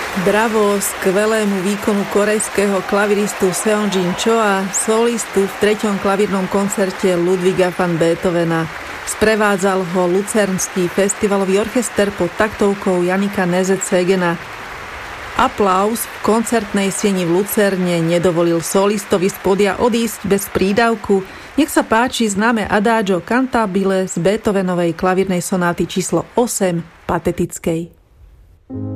Bravo skvelému výkonu korejského klaviristu Seongjin Choa, solistu v 3. klavírnom koncerte Ludwiga van Beethovena. Sprevádzal ho Lucernský festivalový orchester pod taktovkou Janika Nezet-Segena. Aplauz v koncertnej sieni v Lucerne nedovolil solistovi z podia odísť bez prídavku. Nech sa páči známe Adagio cantabile z Beethovenovej klavírnej sonáty číslo 8 patetickej.